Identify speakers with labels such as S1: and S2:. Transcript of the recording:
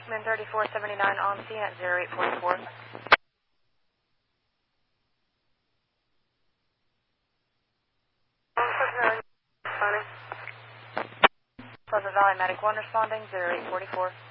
S1: Min 3479 on scene at 0844. Pleasant Valley Medic 1 responding, 0844.